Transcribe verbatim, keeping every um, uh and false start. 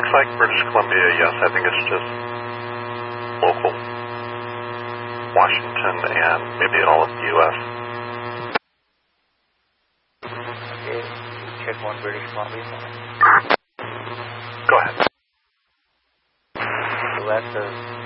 looks like British Columbia, yes. I think it's just local. Washington and maybe all of the U S. Okay, check one British Columbia. Go ahead. So that's a